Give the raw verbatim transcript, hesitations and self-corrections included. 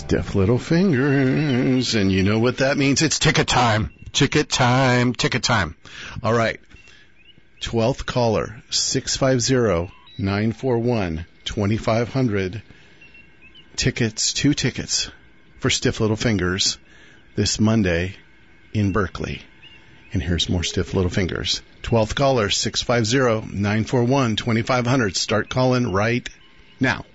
Stiff Little Fingers. And you know what that means. It's ticket time. Ticket time. Ticket time. All right. twelfth caller, six five zero, nine four one, two five zero zero. Tickets, two tickets for Stiff Little Fingers this Monday in Berkeley. And here's more Stiff Little Fingers. twelfth caller, six five zero, nine four one, two five zero zero. Start calling right now.